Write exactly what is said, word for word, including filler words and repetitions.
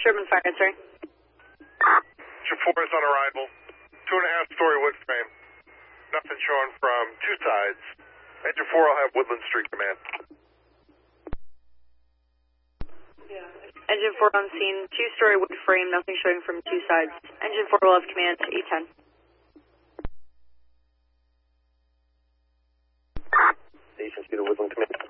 Sherman Fire, sorry. Engine four is on arrival. Two and a half story wood frame. Nothing showing from two sides. Engine four will have Woodland Street command. Engine four on scene, two-story wood frame, nothing showing from two sides. Engine four will have command to E ten. Station two to Woodland command.